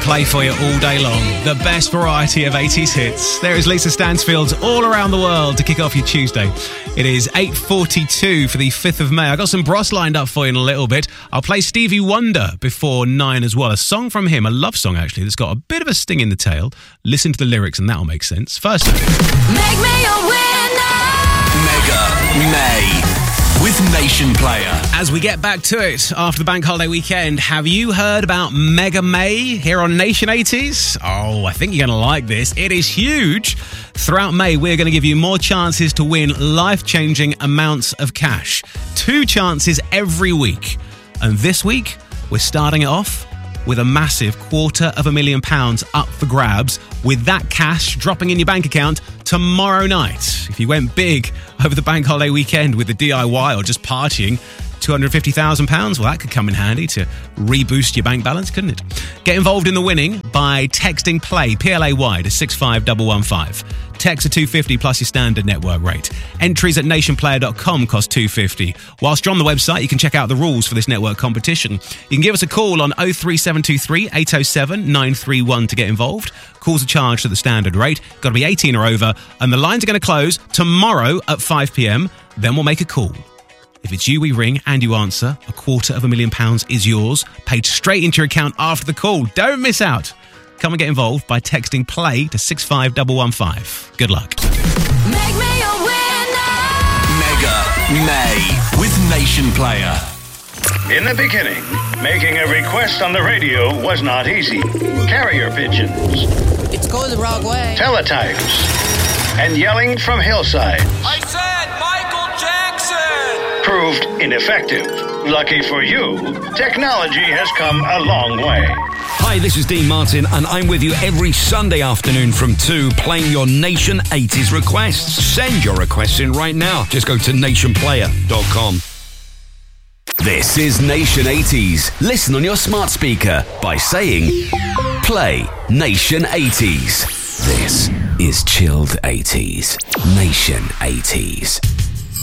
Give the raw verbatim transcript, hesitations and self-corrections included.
play for you all day long. The best variety of eighties hits. There is Lisa Stansfield all around the world to kick off your Tuesday. It is eight forty-two for the fifth of May. I got some Bros lined up for you in a little bit. I'll play Stevie Wonder before nine as well. A song from him, a love song actually, that's got a bit of a sting in the tail. Listen to the lyrics and that'll make sense. First up, Make me a winner! Mega May with Nation Player. as we get back to it after the bank holiday weekend, have you heard about Mega May here on Nation eighties? Oh, I think you're going to like this. It is huge. Throughout May, we're going to give you more chances to win life-changing amounts of cash. Two chances every week. And this week, we're starting it off with a massive quarter of a million pounds up for grabs, with that cash dropping in your bank account tomorrow night. If you went big over the bank holiday weekend with the D I Y or just partying, two hundred fifty thousand pounds, well, that could come in handy to reboost your bank balance, couldn't it? Get involved in the winning by texting PLAY, P L A Y, to six five one one five. Text a two hundred fifty plus your standard network rate. Entries at nation player dot com cost two hundred fifty. Whilst you're on the website, you can check out the rules for this network competition. You can give us a call on oh three seven two three, eight oh seven, nine three one to get involved. Calls are charged at the standard rate. Got to be eighteen or over. And the lines are going to close tomorrow at five p.m. Then we'll make a call. If it's you we ring and you answer, a quarter of a million pounds is yours, paid straight into your account after the call. Don't miss out. Come and get involved by texting PLAY to six five one one five. Good luck. Make me a winner! Mega May with Nation Player. In the beginning, making a request on the radio was not easy. Carrier pigeons, It's going the wrong way. teletypes, and yelling from hillsides I said Michael Jackson! proved ineffective. Lucky for you, technology has come a long way. Hi, this is Dean Martin, and I'm with you every Sunday afternoon from two, playing your Nation eighties requests. Send your requests in right now. Just go to nation player dot com. This is Nation eighties. Listen on your smart speaker by saying Play Nation eighties. This is Chilled eighties. Nation eighties.